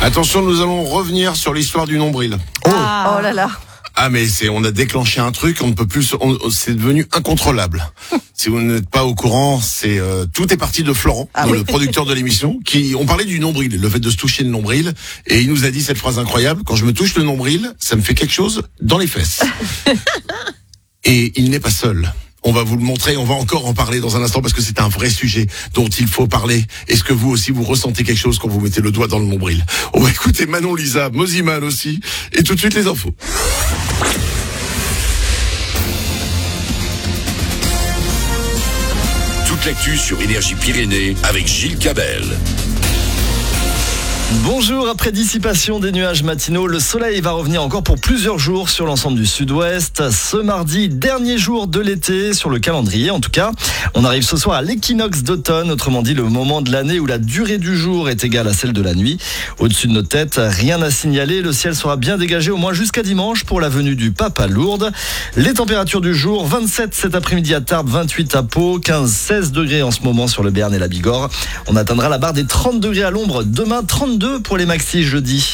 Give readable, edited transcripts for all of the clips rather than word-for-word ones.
Attention, nous allons revenir sur l'histoire du nombril. Oh là là. Ah mais on a déclenché un truc, on ne peut plus, c'est devenu incontrôlable. Si vous n'êtes pas au courant, tout est parti de Florent, le producteur de l'émission, on parlait du nombril, le fait de se toucher le nombril, et il nous a dit cette phrase incroyable: quand je me touche le nombril, ça me fait quelque chose dans les fesses. Et il n'est pas seul. On va vous le montrer, on va encore en parler dans un instant parce que c'est un vrai sujet dont il faut parler. Est-ce que vous aussi vous ressentez quelque chose quand vous mettez le doigt dans le nombril? On va écouter Manon Lisa, Moziman aussi, et tout de suite les infos. Toute l'actu sur Énergie Pyrénées avec Gilles Cabel. Bonjour, après dissipation des nuages matinaux, le soleil va revenir encore pour plusieurs jours sur l'ensemble du sud-ouest. Ce mardi, dernier jour de l'été sur le calendrier en tout cas. On arrive ce soir à l'équinoxe d'automne, autrement dit le moment de l'année où la durée du jour est égale à celle de la nuit. Au-dessus de nos têtes, rien à signaler, le ciel sera bien dégagé au moins jusqu'à dimanche pour la venue du pape à Lourdes. Les températures du jour, 27 cet après-midi à Tarbes, 28 à Pau, 15-16 degrés en ce moment sur le Béarn et la Bigorre. On atteindra la barre des 30 degrés à l'ombre demain, 32 pour les maxis jeudi.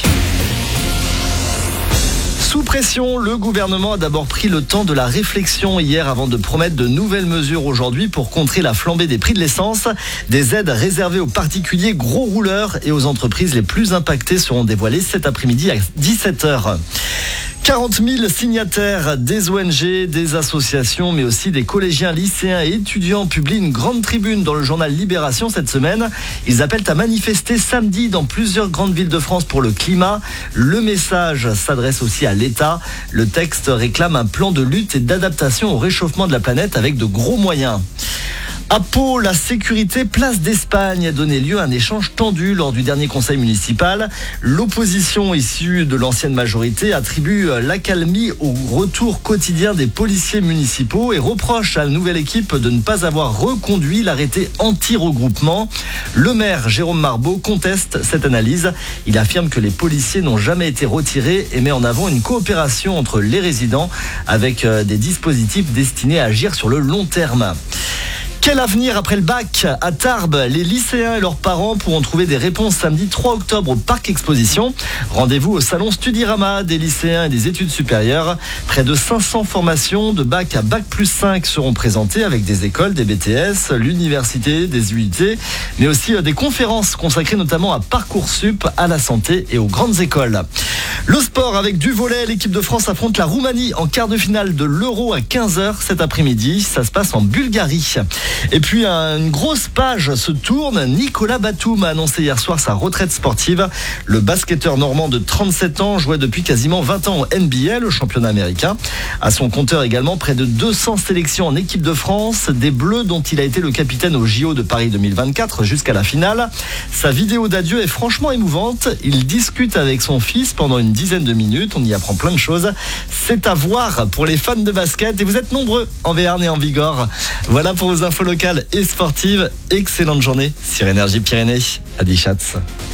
Sous pression, le gouvernement a d'abord pris le temps de la réflexion hier avant de promettre de nouvelles mesures aujourd'hui pour contrer la flambée des prix de l'essence. Des aides réservées aux particuliers gros rouleurs et aux entreprises les plus impactées seront dévoilées cet après-midi à 17h. 40 000 signataires des ONG, des associations, mais aussi des collégiens, lycéens et étudiants publient une grande tribune dans le journal Libération cette semaine. Ils appellent à manifester samedi dans plusieurs grandes villes de France pour le climat. Le message s'adresse aussi à l'État. Le texte réclame un plan de lutte et d'adaptation au réchauffement de la planète avec de gros moyens. À Pau, la sécurité place d'Espagne a donné lieu à un échange tendu lors du dernier conseil municipal. L'opposition issue de l'ancienne majorité attribue l'accalmie au retour quotidien des policiers municipaux et reproche à la nouvelle équipe de ne pas avoir reconduit l'arrêté anti-regroupement. Le maire Jérôme Marbeau conteste cette analyse. Il affirme que les policiers n'ont jamais été retirés et met en avant une coopération entre les résidents avec des dispositifs destinés à agir sur le long terme. Quel avenir après le bac? À Tarbes, les lycéens et leurs parents pourront trouver des réponses samedi 3 octobre au Parc Exposition. Rendez-vous au salon Studirama des lycéens et des études supérieures. Près de 500 formations de bac à bac plus 5 seront présentées avec des écoles, des BTS, l'université, des UIT, mais aussi des conférences consacrées notamment à Parcoursup, à la santé et aux grandes écoles. Le sport avec du volley, l'équipe de France affronte la Roumanie en quart de finale de l'Euro à 15h cet après-midi. Ça se passe en Bulgarie. Et puis une grosse page se tourne. Nicolas Batum a annoncé hier soir sa retraite sportive. Le basketteur normand de 37 ans jouait depuis quasiment 20 ans au NBA, le championnat américain. À son compteur également près de 200 sélections en équipe de France, des Bleus dont il a été le capitaine au JO de Paris 2024 jusqu'à la finale. Sa vidéo d'adieu est franchement émouvante. Il discute avec son fils pendant une dizaine de minutes. On y apprend plein de choses. C'est à voir pour les fans de basket et vous êtes nombreux en Béarn et en Bigorre. Voilà pour vos infos locales et sportives. Excellente journée sur Énergie Pyrénées. Adi Schatz.